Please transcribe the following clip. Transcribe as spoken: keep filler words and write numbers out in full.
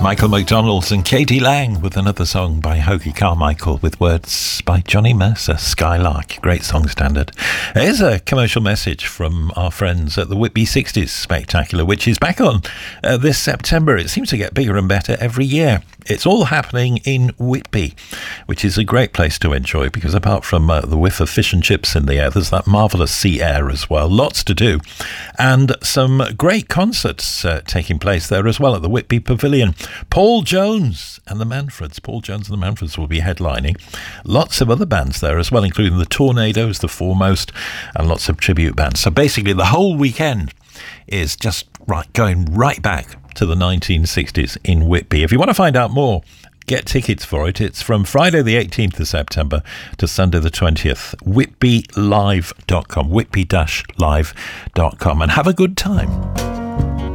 Michael McDonald and Katie Lang with another song by Hoagy Carmichael with words by Johnny Mercer, Skylark. Great song standard. Here's a commercial message from our friends at the Whitby sixties Spectacular, which is back on uh, this September. It seems to get bigger and better every year. It's all happening in Whitby, which is a great place to enjoy because apart from uh, the whiff of fish and chips in the air, there's that marvellous sea air as well. Lots to do. And some great concerts uh, taking place there as well at the Whitby Pavilion. Paul Jones and the Manfreds. Paul Jones and the Manfreds will be headlining. Lots of other bands there as well, including the Tornadoes, the Foremost, and lots of tribute bands. So basically the whole weekend is just right going right back to the nineteen sixties in Whitby. If you want to find out more, get tickets for it. It's from Friday the eighteenth of September to Sunday the twentieth. whitby live dot com, whitby dash live dot com, and have a good time.